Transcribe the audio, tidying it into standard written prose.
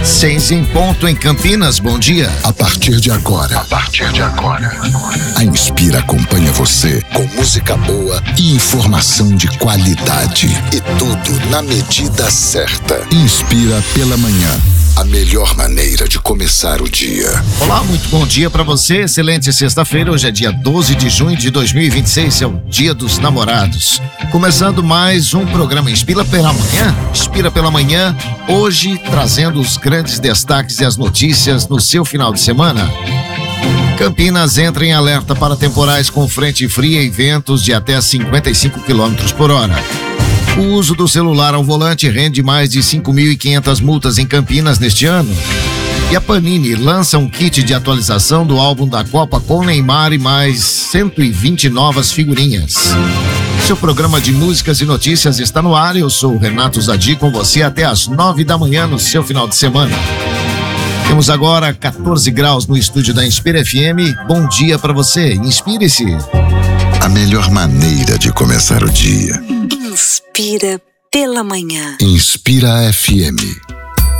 6 em ponto em Campinas, bom dia. A partir de agora, a Inspira acompanha você com música boa e informação de qualidade. E tudo na medida certa. Inspira pela manhã. A melhor maneira de começar o dia. Olá, muito bom dia pra você. Excelente sexta-feira. Hoje é dia 12 de junho de 2026, é o Dia dos Namorados. Começando mais um programa Inspira pela Manhã. Inspira pela Manhã, hoje trazendo os grandes destaques e as notícias no seu final de semana. Campinas entra em alerta para temporais com frente fria e ventos de até 55 km por hora. O uso do celular ao volante rende mais de 5.500 multas em Campinas neste ano. E a Panini lança um kit de atualização do álbum da Copa com Neymar e mais 120 novas figurinhas. Seu programa de músicas e notícias está no ar. Eu sou o Renato Zadi, com você até às 9 da manhã no seu final de semana. Temos agora 14 graus no estúdio da Inspira FM. Bom dia para você. Inspire-se. A melhor maneira de começar o dia. Inspira pela manhã. Inspira FM.